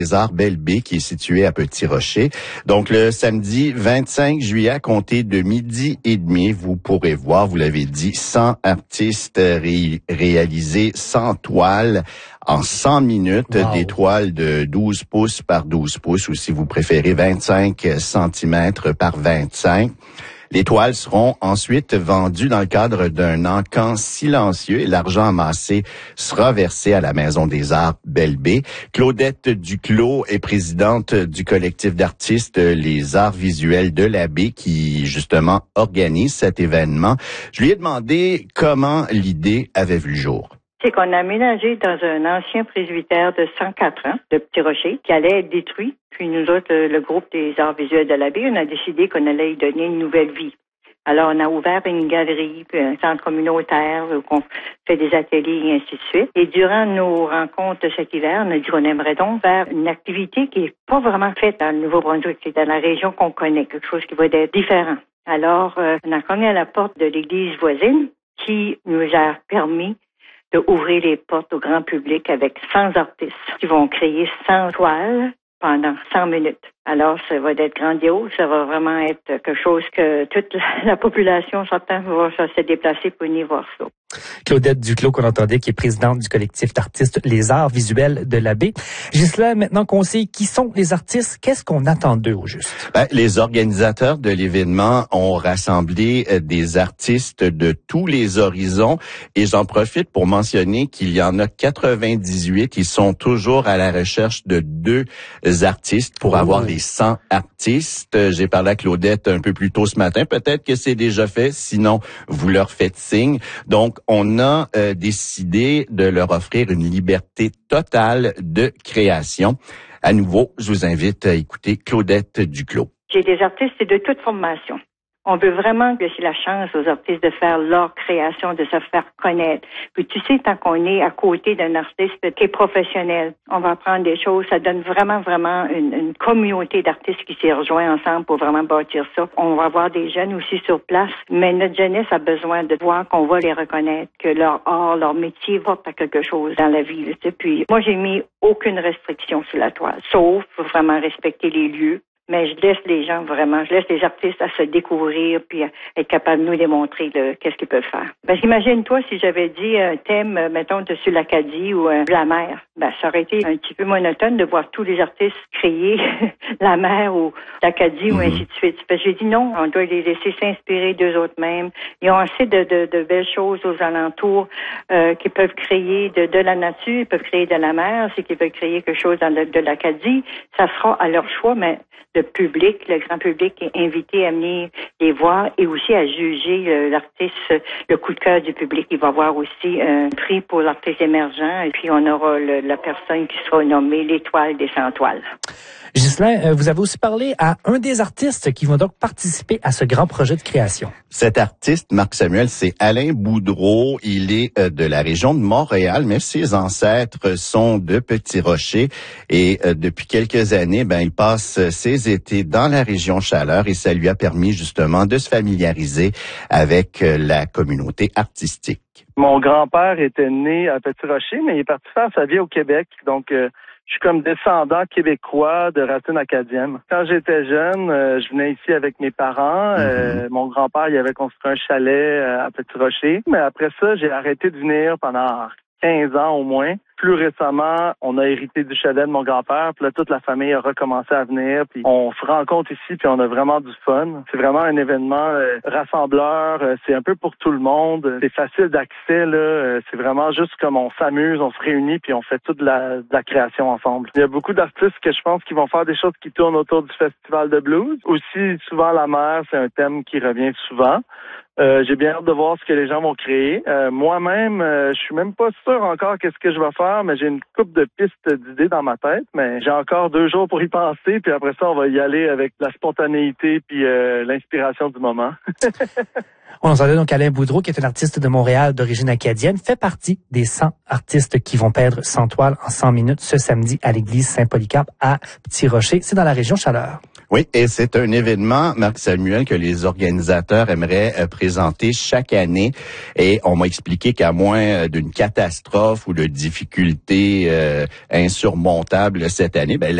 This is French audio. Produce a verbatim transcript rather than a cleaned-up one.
des Arts Belle-Baie qui est situé à Petit-Rocher. Donc, le samedi vingt-cinq juillet, à compter de midi et demi, vous pourrez voir, vous l'avez dit, cent artistes ré- réalisés cent toiles en cent minutes, wow. Des toiles de douze pouces par douze pouces, ou si vous préférez vingt-cinq centimètres par vingt-cinq. Les toiles seront ensuite vendues dans le cadre d'un encan silencieux et l'argent amassé sera versé à la Maison des Arts Belle-Baie. Claudette Duclos est présidente du collectif d'artistes Les Arts Visuels de la Baie qui, justement, organise cet événement. Je lui ai demandé comment l'idée avait vu le jour. C'est qu'on a aménagé dans un ancien presbytère de cent quatre ans, de Petit-Rocher, qui allait être détruit. Puis nous autres, le groupe des Arts Visuels de la Baie, on a décidé qu'on allait y donner une nouvelle vie. Alors, on a ouvert une galerie, puis un centre communautaire, où on fait des ateliers et ainsi de suite. Et durant nos rencontres de cet hiver, on a dit qu'on aimerait donc faire une activité qui est pas vraiment faite dans le Nouveau-Brunswick, c'est dans la région qu'on connaît, quelque chose qui va être différent. Alors, euh, on a cogné à la porte de l'église voisine, qui nous a permis de ouvrir les portes au grand public avec cent artistes qui vont créer cent toiles pendant cent minutes. Alors, ça va être grandiose. Ça va vraiment être quelque chose que toute la population, certains, va se déplacer pour venir voir ça. Claudette Duclos, qu'on entendait, qui est présidente du collectif d'artistes Les Arts Visuels de la Baie. Ghislain, maintenant qu'on sait qui sont les artistes, qu'est-ce qu'on attend d'eux au juste? Ben, les organisateurs de l'événement ont rassemblé des artistes de tous les horizons et j'en profite pour mentionner qu'il y en a quatre-vingt-dix-huit qui sont toujours à la recherche de deux artistes pour oh. avoir les cent artistes. J'ai parlé à Claudette un peu plus tôt ce matin. Peut-être que c'est déjà fait. Sinon, vous leur faites signe. Donc, on a euh, décidé de leur offrir une liberté totale de création. À nouveau, je vous invite à écouter Claudette Duclos. J'ai des artistes de toute formation. On veut vraiment laisser la chance aux artistes de faire leur création, de se faire connaître. Puis tu sais, tant qu'on est à côté d'un artiste qui est professionnel, on va apprendre des choses. Ça donne vraiment, vraiment une, une communauté d'artistes qui s'est rejoint ensemble pour vraiment bâtir ça. On va avoir des jeunes aussi sur place, mais notre jeunesse a besoin de voir qu'on va les reconnaître, que leur art, leur métier va à quelque chose dans la vie. Tu sais. Puis moi, j'ai mis aucune restriction sur la toile, sauf vraiment respecter les lieux. Mais je laisse les gens vraiment, je laisse les artistes à se découvrir puis à être capables de nous démontrer le, qu'est-ce qu'ils peuvent faire. Parce qu'imagine-toi si j'avais dit un thème, mettons, dessus l'Acadie ou euh, la mer. Ben, ça aurait été un petit peu monotone de voir tous les artistes créer la mer ou l'Acadie mm-hmm. ou ainsi de suite. Parce que j'ai dit non, on doit les laisser s'inspirer d'eux autres mêmes. Ils ont assez de, de, de belles choses aux alentours euh, qu'ils peuvent créer de, de la nature, ils peuvent créer de la mer, c'est qu'ils peuvent créer quelque chose dans le, de l'Acadie. Ça sera à leur choix, mais le public, le grand public est invité à venir les voir et aussi à juger euh, l'artiste, le coup de cœur du public. Il va y avoir aussi un prix pour l'artiste émergent et puis on aura le, la personne qui sera nommée l'étoile des cent toiles. Ghislain, vous avez aussi parlé à un des artistes qui vont donc participer à ce grand projet de création. Cet artiste, Marc Samuel, c'est Alain Boudreau. Il est de la région de Montréal, mais ses ancêtres sont de Petit-Rocher. Et depuis quelques années, ben, il passe ses étés dans la région Chaleur et ça lui a permis justement de se familiariser avec la communauté artistique. Mon grand-père était né à Petit-Rocher, mais il est parti faire sa vie au Québec. Donc, euh, je suis comme descendant québécois de racines acadiennes. Quand j'étais jeune, euh, je venais ici avec mes parents. Euh, mm-hmm. Mon grand-père, il avait construit un chalet euh, à Petit-Rocher. Mais après ça, j'ai arrêté de venir pendant quinze ans au moins. Plus récemment, on a hérité du chalet de mon grand-père. Puis là, toute la famille a recommencé à venir. Puis on se rencontre ici, puis on a vraiment du fun. C'est vraiment un événement euh, rassembleur. Euh, c'est un peu pour tout le monde. C'est facile d'accès, là. Euh, c'est vraiment juste comme on s'amuse, on se réunit, puis on fait toute de la, de la création ensemble. Il y a beaucoup d'artistes que je pense qui vont faire des choses qui tournent autour du festival de blues. Aussi, souvent, la mer, c'est un thème qui revient souvent. Euh, j'ai bien hâte de voir ce que les gens vont créer. Euh, moi-même, euh, je suis même pas sûr encore qu'est-ce que je vais faire, mais j'ai une couple de pistes d'idées dans ma tête. Mais j'ai encore deux jours pour y penser, puis après ça, on va y aller avec la spontanéité puis euh, l'inspiration du moment. On entendait donc Alain Boudreau, qui est un artiste de Montréal d'origine acadienne, fait partie des cent artistes qui vont peindre cent toiles en cent minutes ce samedi à l'église Saint-Polycarpe à Petit-Rocher. C'est dans la région Chaleur. Oui, et c'est un événement, Marc Samuel, que les organisateurs aimeraient euh, présenter chaque année. Et on m'a expliqué qu'à moins d'une catastrophe ou de difficultés euh, insurmontables cette année, ben,